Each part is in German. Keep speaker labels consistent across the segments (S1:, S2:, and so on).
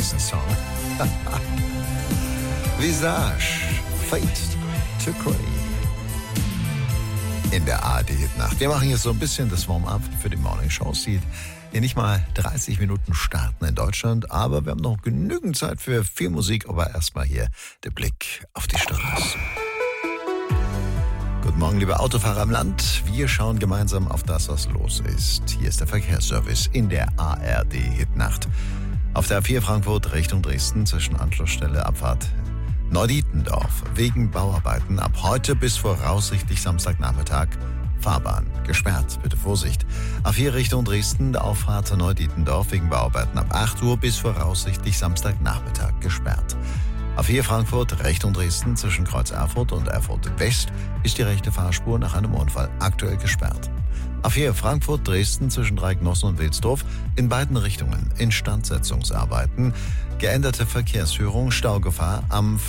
S1: diesen Song. Visage, Fade to Grey. In der ARD-Nacht. Wir machen jetzt so ein bisschen das Warm-up für die Morning Show. Sieht hier nicht mal 30 Minuten starten in Deutschland, aber wir haben noch genügend Zeit für viel Musik. Aber erstmal hier der Blick auf die Straße. Guten Morgen, liebe Autofahrer im Land. Wir schauen gemeinsam auf das, was los ist. Hier ist der Verkehrsservice in der ARD-Hitnacht. Auf der A4 Frankfurt Richtung Dresden zwischen Anschlussstelle Abfahrt Neudietendorf wegen Bauarbeiten ab heute bis voraussichtlich Samstagnachmittag Fahrbahn gesperrt. Bitte Vorsicht. A4 Richtung Dresden, der Auffahrt Neudietendorf wegen Bauarbeiten ab 8 Uhr bis voraussichtlich Samstagnachmittag gesperrt. A4 Frankfurt Richtung Dresden zwischen Kreuz Erfurt und Erfurt West ist die rechte Fahrspur nach einem Unfall aktuell gesperrt. A4 Frankfurt Dresden zwischen Dreiecknossen und Wilsdorf in beiden Richtungen Instandsetzungsarbeiten. Geänderte Verkehrsführung, Staugefahr am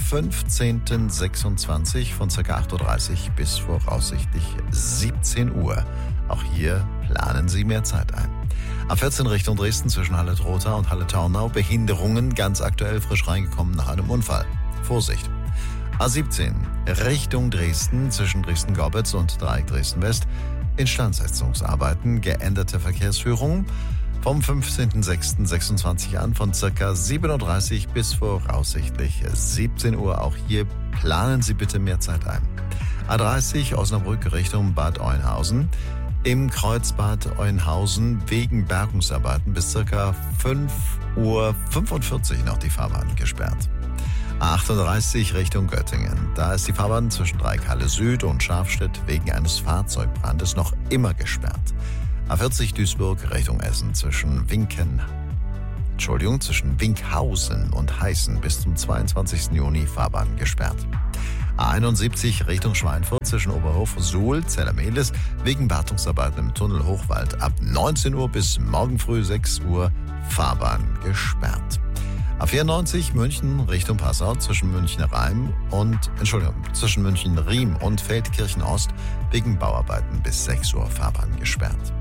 S1: 15.26 von ca. 8.30 Uhr bis voraussichtlich 17 Uhr. Auch hier planen Sie mehr Zeit ein. A14 Richtung Dresden zwischen Halle-Trotha und Halle-Taunau. Behinderungen ganz aktuell frisch reingekommen nach einem Unfall. Vorsicht. A17 Richtung Dresden zwischen Dresden-Gorbitz und Dreieck Dresden-West. Instandsetzungsarbeiten, geänderte Verkehrsführung vom 15.06.26 an von ca. 7.30 Uhr bis voraussichtlich 17 Uhr. Auch hier planen Sie bitte mehr Zeit ein. A30 Osnabrück Richtung Bad Oeynhausen. Im Kreuzbad Oeynhausen wegen Bergungsarbeiten bis ca. 5.45 Uhr noch die Fahrbahn gesperrt. A38 Richtung Göttingen. Da ist die Fahrbahn zwischen Dreieckhalle Süd und Scharfstedt wegen eines Fahrzeugbrandes noch immer gesperrt. A40 Duisburg Richtung Essen zwischen Winkhausen und Heißen bis zum 22. Juni Fahrbahn gesperrt. A71 Richtung Schweinfurt zwischen Oberhof, Suhl, Zellermehlis wegen Wartungsarbeiten im Tunnel Hochwald ab 19 Uhr bis morgen früh 6 Uhr Fahrbahn gesperrt. A94 München Richtung Passau zwischen München-Riem und Feldkirchen Ost wegen Bauarbeiten bis 6 Uhr Fahrbahn gesperrt.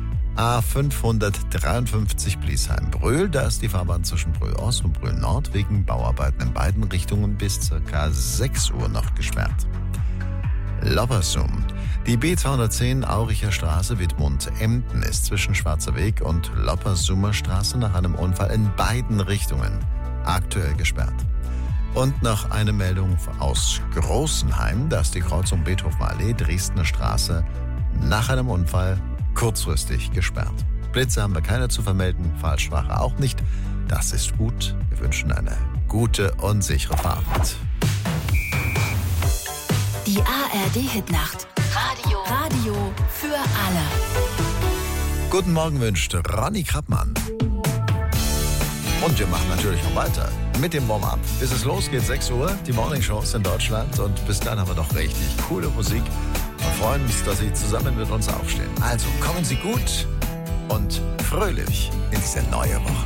S1: A553 Bliesheim-Brühl, da ist die Fahrbahn zwischen Brühl Ost und Brühl Nord wegen Bauarbeiten in beiden Richtungen bis ca. 6 Uhr noch gesperrt. Loppersum. Die B210 Auricher Straße Wittmund-Emden ist zwischen Schwarzer Weg und Loppersumer Straße nach einem Unfall in beiden Richtungen aktuell gesperrt. Und noch eine Meldung aus Großenheim, da ist die Kreuzung Beethoven Allee, Dresdner Straße nach einem Unfall kurzfristig gesperrt. Blitze haben wir keine zu vermelden, Fahrtsprache auch nicht. Das ist gut. Wir wünschen eine gute und sichere Fahrt.
S2: Die ARD-Hitnacht. Radio für alle.
S1: Guten Morgen wünscht Ronny Krappmann. Und wir machen natürlich noch weiter mit dem Warm-up. Bis es losgeht, 6 Uhr, die Morning-Shows in Deutschland. Und bis dann haben wir noch richtig coole Musik. Wir freuen uns, dass Sie zusammen mit uns aufstehen. Also kommen Sie gut und fröhlich in diese neue Woche.